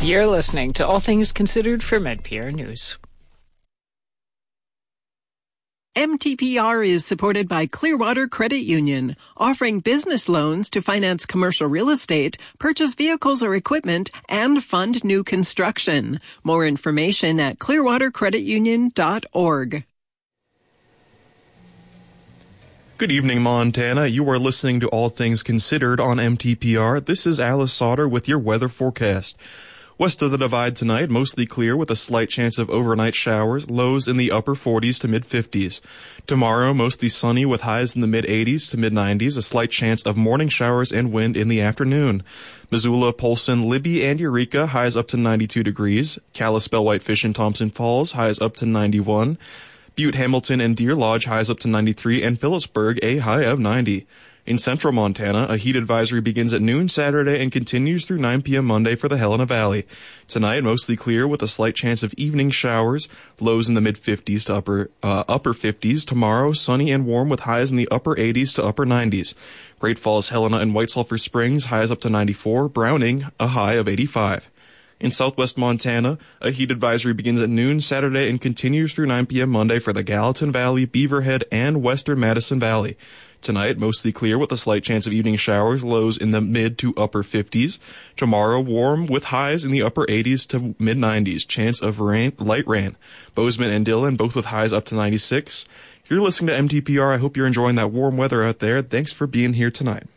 You're listening to All Things Considered from NPR News. MTPR is supported by Clearwater Credit Union, offering business loans to finance commercial real estate, purchase vehicles or equipment, and fund new construction. More information at clearwatercreditunion.org. Good evening, Montana. You are listening to All Things Considered on MTPR. This is Alice Sauter with your weather forecast. West of the Divide tonight, mostly clear with a slight chance of overnight showers, lows in the upper 40s to mid-50s. Tomorrow, mostly sunny with highs in the mid-80s to mid-90s, a slight chance of morning showers and wind in the afternoon. Missoula, Polson, Libby, and Eureka, highs up to 92 degrees. Kalispell, Whitefish, and Thompson Falls, highs up to 91. Butte, Hamilton, and Deer Lodge, highs up to 93, and Phillipsburg, a high of 90. In central Montana, a heat advisory begins at noon Saturday and continues through 9 p.m. Monday for the Helena Valley. Tonight, mostly clear with a slight chance of evening showers, lows in the mid-50s to upper 50s. Tomorrow, sunny and warm with highs in the upper 80s to upper 90s. Great Falls, Helena, and White Sulphur Springs, highs up to 94. Browning, a high of 85. In southwest Montana, a heat advisory begins at noon Saturday and continues through 9 p.m. Monday for the Gallatin Valley, Beaverhead, and western Madison Valley. Tonight, mostly clear with a slight chance of evening showers, lows in the mid to upper 50s. Tomorrow, warm with highs in the upper 80s to mid 90s. Chance of light rain. Bozeman and Dillon, both with highs up to 96. You're listening to MTPR. I hope you're enjoying that warm weather out there. Thanks for being here tonight.